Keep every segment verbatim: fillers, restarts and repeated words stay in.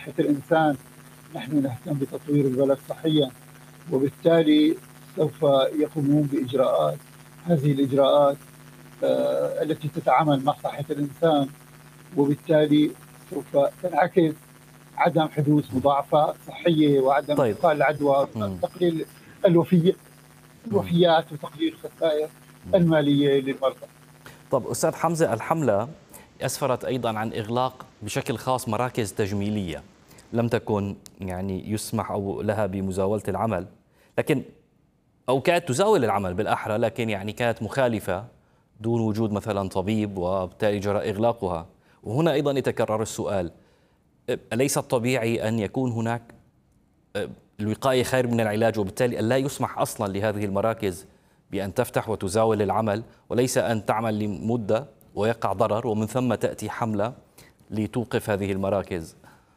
صحة الإنسان، نحن نهتم بتطوير البلد صحيا، وبالتالي سوف يقومون بإجراءات. هذه الإجراءات آه التي تتعامل مع صحة الإنسان، وبالتالي سوف تنعكس عدم حدوث مضاعفات صحية وعدم طيب. انتقال العدوى، تقليل الوفيات الوفيات وتقليل الخسائر المالية للمرضى. طب أستاذ حمزة، الحملة أسفرت أيضا عن إغلاق بشكل خاص مراكز تجميلية لم تكن يعني يسمح أو لها بمزاولة العمل، لكن أو كانت تزاول العمل بالأحرى، لكن يعني كانت مخالفة دون وجود مثلا طبيب، وبالتالي جرى إغلاقها. وهنا أيضا يتكرر السؤال: أليس الطبيعي أن يكون هناك الوقاية خير من العلاج، وبالتالي أن لا يسمح أصلا لهذه المراكز بأن تفتح وتزاول العمل، وليس أن تعمل لمدة ويقع ضرر ومن ثم تأتي حملة لتوقف هذه المراكز؟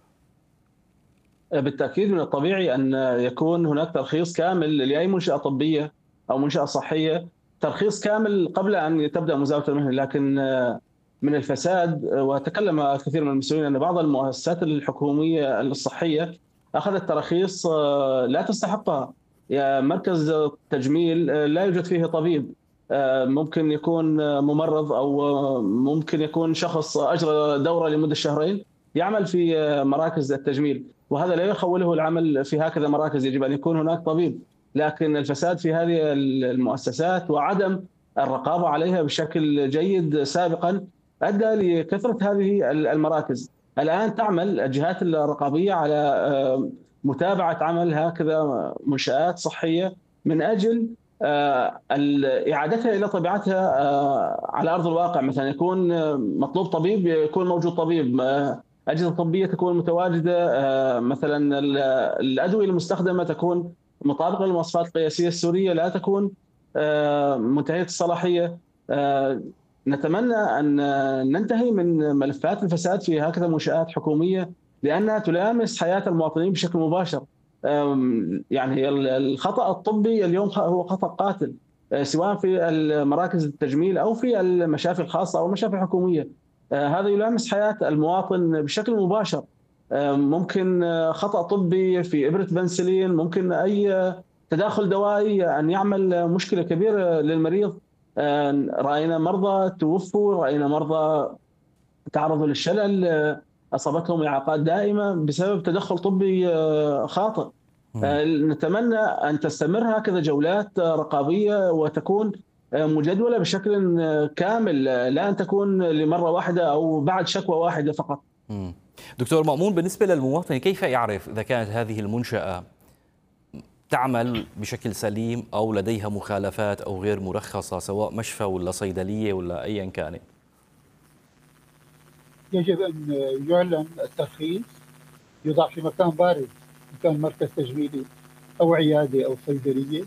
بالتأكيد من الطبيعي أن يكون هناك ترخيص كامل لأي منشأة طبية أو منشأة صحية، ترخيص كامل قبل أن تبدأ مزاولة المهنة. لكن من الفساد، وتكلم كثير من المسؤولين أن بعض المؤسسات الحكومية الصحية أخذت تراخيص لا تستحقها. مركز تجميل لا يوجد فيه طبيب، ممكن يكون ممرض أو ممكن يكون شخص أجرى دورة لمدة شهرين يعمل في مراكز التجميل، وهذا لا يخوله العمل في هكذا مراكز. يجب أن يكون هناك طبيب. لكن الفساد في هذه المؤسسات وعدم الرقابة عليها بشكل جيد سابقا أدى لكثرة هذه المراكز. الآن تعمل الجهات الرقابية على متابعة عمل هكذا منشآت صحية من أجل إعادتها إلى طبيعتها على أرض الواقع. مثلا يكون مطلوب طبيب، يكون موجود طبيب، أجهزة طبية تكون متواجدة، مثلا الأدوية المستخدمة تكون مطابقة للمواصفات القياسية السورية، لا تكون منتهية الصلاحية. نتمنى أن ننتهي من ملفات الفساد في هكذا منشآت حكومية، لأنها تلامس حياة المواطنين بشكل مباشر. يعني الخطأ الطبي اليوم هو خطأ قاتل، سواء في المراكز التجميل أو في المشافي الخاصة أو المشافي الحكومية. هذا يلامس حياة المواطن بشكل مباشر. ممكن خطأ طبي في إبرة بنسلين، ممكن أي تداخل دوائي أن يعمل مشكلة كبيرة للمريض. رأينا مرضى توفوا، رأينا مرضى تعرضوا للشلل، أصابتهم إعاقات دائمة بسبب تدخل طبي خاطئ. نتمنى أن تستمر هكذا جولات رقابية وتكون مجدولة بشكل كامل، لا أن تكون لمرة واحدة أو بعد شكوى واحدة فقط. دكتور مأمون، بالنسبة للمواطن كيف يعرف إذا كانت هذه المنشأة تعمل بشكل سليم أو لديها مخالفات أو غير مرخصة، سواء مشفى ولا صيدلية ولا أيا كانت؟ يجب أن يعلن الترخيص، يوضع في مكان بارز، إن كان مركز تجميلي أو عيادة أو صيدلية.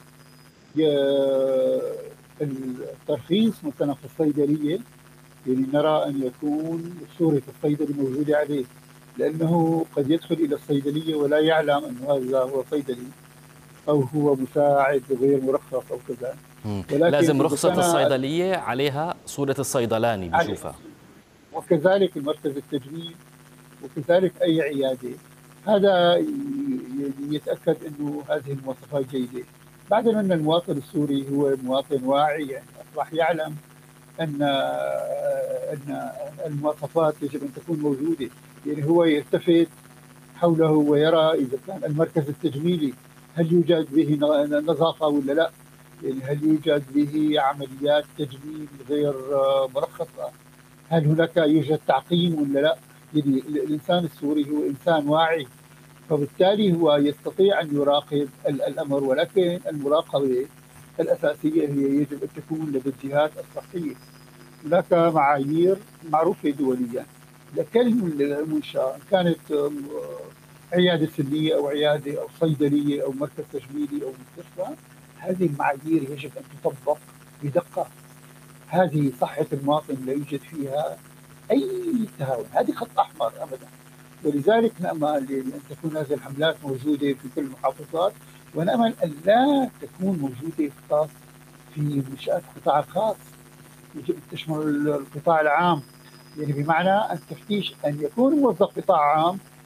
الترخيص مثلا في الصيدلية يعني نرى أن يكون صورة الصيدلي موجودة عليه، لأنه قد يدخل إلى الصيدلية ولا يعلم أن هذا هو صيدلي أو هو مساعد غير مرخص أو كذا. لازم رخصة الصيدلية عليها صورة الصيدلاني بشوفها، وكذلك المركز التجميل، وكذلك أي عيادة. هذا يتأكد أنه هذه المواصفات جيدة. بعدين أن المواطن السوري هو مواطن واعي، يعني أصبح يعلم أن أن المواصفات يجب أن تكون موجودة. يعني هو يلتفت حوله ويرى إذا كان المركز التجميلي هل يوجد به نظافة ولا لا، يعني هل يوجد به عمليات تجميل غير مرخصة، هل هناك يوجد تعقيم ولا لا. يعني الإنسان السوري هو إنسان واعي، فبالتالي هو يستطيع أن يراقب الأمر. ولكن المراقبة الأساسية هي يجب أن تكون لدى الجهات الصحية. هناك معايير معروفة دوليا لكل منشأة، كانت عيادة سنية أو عيادة أو صيدلية أو مركز تجميلي أو مستشفى. هذه المعايير يجب أن تطبق بدقة. هذه صحة المواطن لا يوجد فيها أي تهاون، هذه خط أحمر أبدا. ولذلك نأمل أن تكون هذه الحملات موجودة في كل المحافظات، ونأمل أن لا تكون موجودة خاص في منشآت القطاع الخاص. يجب أن تشمل القطاع العام، يعني بمعنى التفتيش أن يكون موظف قطاع عام